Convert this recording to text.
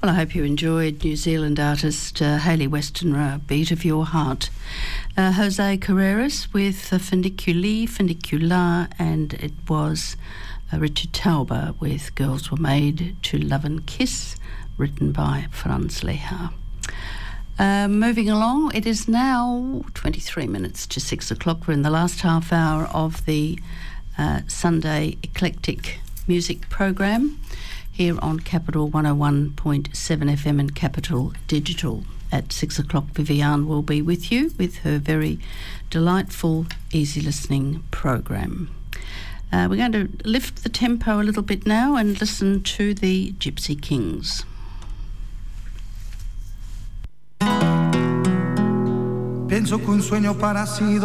Well, I hope you enjoyed New Zealand artist Hayley Westenra, Beat of Your Heart. Jose Carreras with Funicular, and it was Richard Tauber with Girls Were Made to Love and Kiss, written by Franz Lehár. Moving along, it is now 23 minutes to 6 o'clock. We're in the last half hour of the Sunday Eclectic Music Program here on Capital 101.7 FM and Capital Digital. At 6 o'clock, Viviane will be with you with her very delightful, easy listening program. We're going to lift the tempo a little bit now and listen to the Gypsy Kings. Penso che un sueño parecido